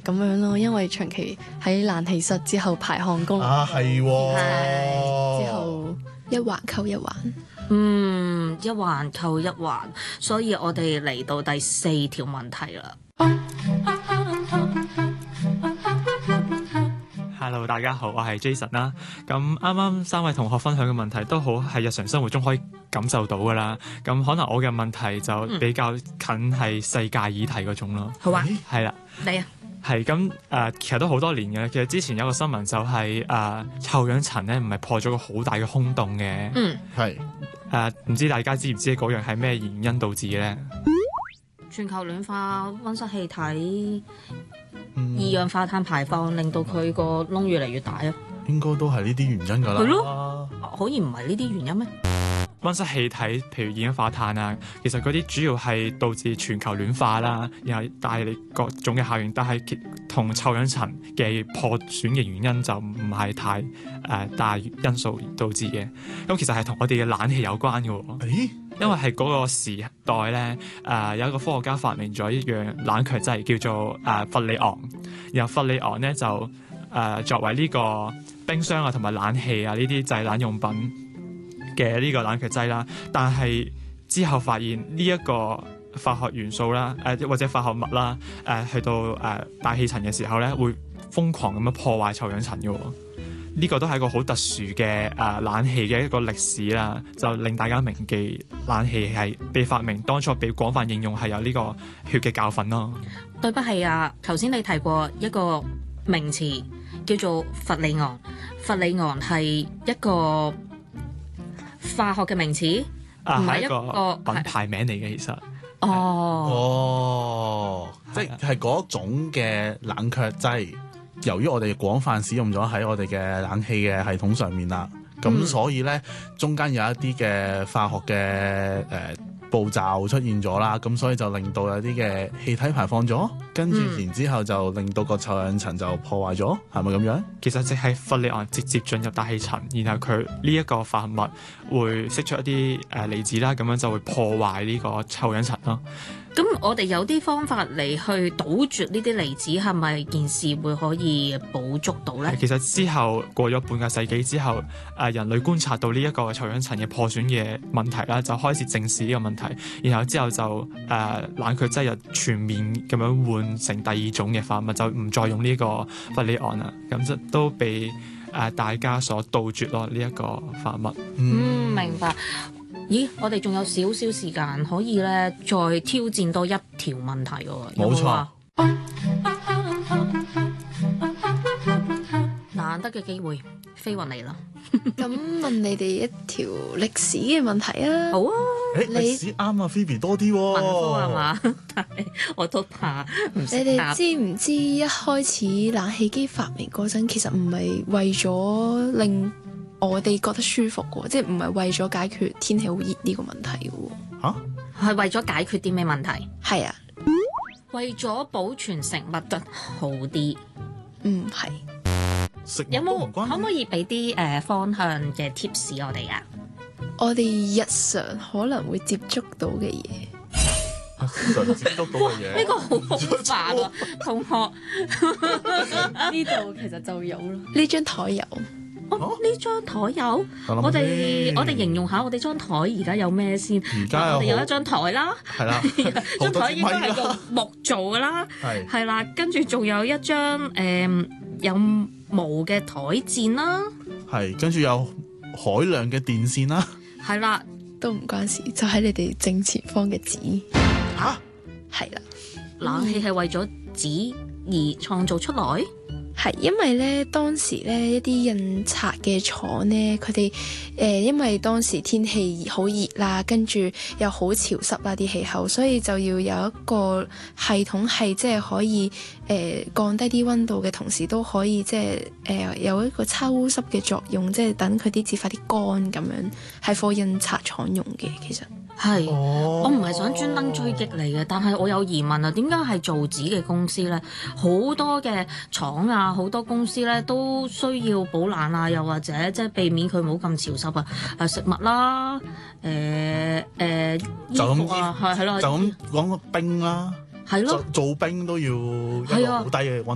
咁樣咯，因為長期喺冷氣室之後排汗功能係喎， 之後一環扣一環。 一環扣一環，所以我哋嚟到第4條問題啦。 Hello， 大家好，我係 Jason 啦。咁啱啱3位同學分享嘅問題都好係日常生活中可以感受到㗎啦。咁可能我嘅問題就比較近係世界議題嗰種咯。 好啊， 係啦， 你啊， 係咁其實都好多年嘅。其實之前有個新聞就係臭氧層咧，唔係破咗個好大嘅空洞嘅。 係唔知大家知唔知嗰樣係咩原因導致嘅咧？ 全球暖化、溫室氣體、二氧化碳排放，令到佢個窿越嚟越大啊！ 應該都係呢啲原因㗎啦。 係咯，可以唔係呢啲原因咩？ 溫室氣體，譬如二氧化碳啊，其實嗰啲主要係導致全球暖化啦，然後帶嚟各種嘅效應，但係同臭氧層嘅破損嘅原因就唔係太大因素導致嘅。咁其實係同我哋嘅冷氣有關嘅喎。 誒， 因為係嗰個時代咧，有一個科學家發明咗一樣冷卻劑叫做氟利昂，然後氟利昂咧就作為呢個冰箱啊同埋冷氣啊呢啲製冷用品嘅呢個冷卻劑啦，但係之後發現呢一個化學元素啦，或者化學物啦，去到大氣層嘅時候咧，會瘋狂咁樣破壞臭氧層嘅喎。呢個都係一個好特殊嘅冷氣嘅一個歷史啦，就令大家銘記冷氣係被發明當初被廣泛應用係有呢個血嘅教訓咯。 對不起啊，頭先你提過一個名詞叫做氟利昂，氟利昂係一個化學嘅名詞，唔係一個品牌名嚟嘅，其實。 即係嗰種嘅冷卻劑。由於我哋廣泛使用咗喺我哋嘅冷氣嘅系統上面啦，咁所以咧中間有一啲嘅化學嘅步驟出現咗啦，咁所以就令到有啲嘅氣體排放咗，跟住然之後就令到個臭氧層就破壞咗，係咪咁樣？ 其實即係氟利昂直接進入大氣層，然後佢呢一個化合物會釋出一啲離子啦，咁樣就會破壞呢個臭氧層咯。 咁我哋有啲方法嚟去堵絕呢啲離子，係咪件事會可以捕捉到呢？ 其實之後過咗半個世紀之後，人類觀察到呢一個臭氧層嘅破損嘅問題啦，就開始正視呢個問題，然後之後就冷卻劑就全面咁樣換成第二種嘅化物，就唔再用呢個氟利昂啦，咁就都被大家所杜絕咯呢一個化物。 明白。咦，我哋仲有少少時間可以咧，再挑戰多一條問題喎。 冇錯。 難得嘅機會，飛雲嚟啦。 咁問你哋一條歷史嘅問題啊。 好啊。 歷史啱啊 Phoebe 多啲喎。 文科係嘛？但係我都怕唔識答。 你哋知唔知一開始冷氣機發明嗰陣，其實唔係為咗令我哋覺得舒服嘅，即係唔係為咗解決天氣好熱呢個問題嘅。 嚇？ 係為咗解決啲咩問題？ 係啊， 為咗保存食物得好啲。 唔係。 有冇可唔可以俾啲方向嘅 tips 我哋啊？ 我哋日常可能會接觸到嘅嘢。 常接觸到嘅嘢。 呢個好煩喎，同學。 呢度其實就有咯。呢張台有。 呢張台有。我哋形容下我哋張台而家有咩先？ 而家我哋有一張台啦。 係啦。 張台應該係用木做㗎啦。係啦，跟住仲有一張有毛嘅台墊啦。 係，跟住有海量嘅電線啦。 係啦， 都唔關事，就喺你哋正前方嘅紙。 嚇？ 係啦， 冷氣係為咗紙而創造出來。 係因為咧，當時咧一啲印刷嘅廠咧，佢哋因為當時天氣好熱啦，跟住又好潮濕啦啲氣候，所以就要有一個系統係即係可以降低啲溫度嘅同時，都可以即係有一個抽濕嘅作用，即係等佢啲紙快啲乾咁樣，係貨印刷廠用嘅其實。 係，我唔係想專登追擊你嘅，但係我有疑問啊，點解係造紙嘅公司咧，好多嘅廠啊，好多公司咧都需要保冷啊，又或者即係避免佢冇咁潮濕啊，食物啦，衣服啊，係咯， 就咁講個冰啦， 係咯， 做冰都要一個好低嘅溫